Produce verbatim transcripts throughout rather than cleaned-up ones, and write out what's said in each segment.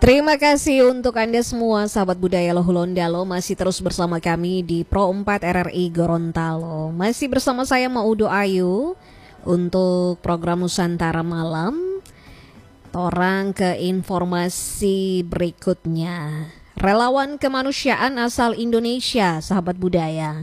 Terima kasih untuk Anda semua sahabat budaya Lohulondalo, masih terus bersama kami di Pro empat R R I Gorontalo. Masih bersama saya Maudo Ayu untuk program Nusantara Malam. Torang ke informasi berikutnya. Relawan kemanusiaan asal Indonesia, sahabat budaya,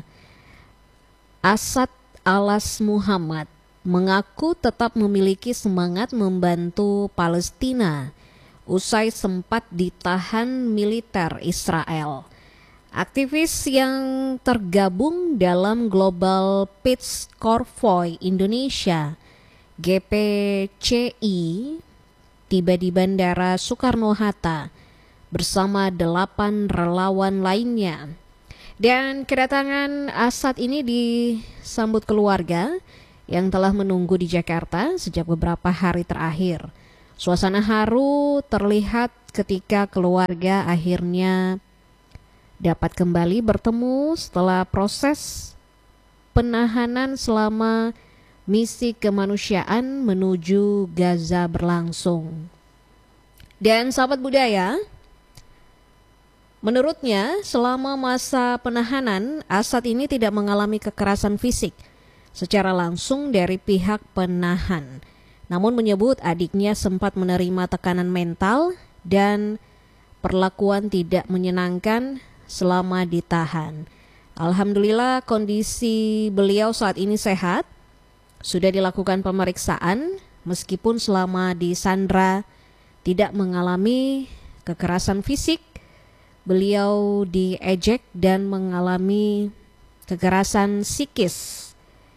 Asad Alas Muhammad, mengaku tetap memiliki semangat membantu Palestina usai sempat ditahan militer Israel. Aktivis yang tergabung dalam Global Peace Convoy Indonesia G P C I tiba di Bandara Soekarno-Hatta bersama delapan relawan lainnya. Dan kedatangan Asad ini disambut keluarga yang telah menunggu di Jakarta sejak beberapa hari terakhir. Suasana haru terlihat ketika keluarga akhirnya dapat kembali bertemu setelah proses penahanan selama misi kemanusiaan menuju Gaza berlangsung. Dan sahabat budaya, menurutnya selama masa penahanan, Asad ini tidak mengalami kekerasan fisik secara langsung dari pihak penahan. Namun menyebut adiknya sempat menerima tekanan mental dan perlakuan tidak menyenangkan selama ditahan. Alhamdulillah kondisi beliau saat ini sehat. Sudah dilakukan pemeriksaan meskipun selama disandra tidak mengalami kekerasan fisik. Beliau diejek dan mengalami kekerasan psikis.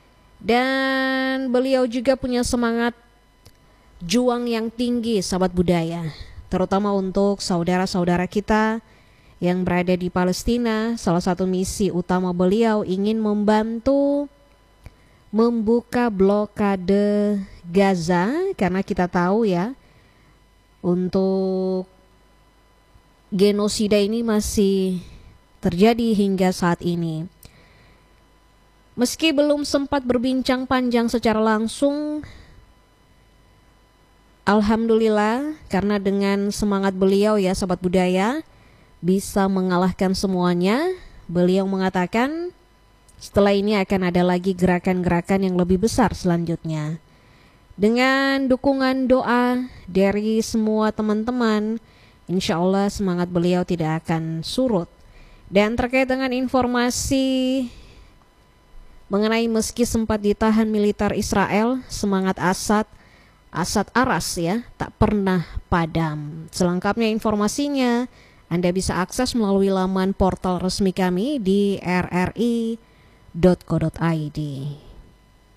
Dan beliau juga punya semangat juang yang tinggi, sahabat budaya, terutama untuk saudara-saudara kita yang berada di Palestina. Salah satu misi utama beliau ingin membantu membuka blokade Gaza, karena kita tahu ya, untuk genosida ini masih terjadi hingga saat ini. Meski belum sempat berbincang panjang secara langsung, alhamdulillah karena dengan semangat beliau ya sahabat budaya bisa mengalahkan semuanya. Beliau mengatakan setelah ini akan ada lagi gerakan-gerakan yang lebih besar selanjutnya. Dengan dukungan doa dari semua teman-teman, insya Allah semangat beliau tidak akan surut. Dan terkait dengan informasi mengenai meski sempat ditahan militer Israel, semangat Asad Asad Aras ya tak pernah padam. Selengkapnya informasinya Anda bisa akses melalui laman portal resmi kami di r r i dot co dot i d.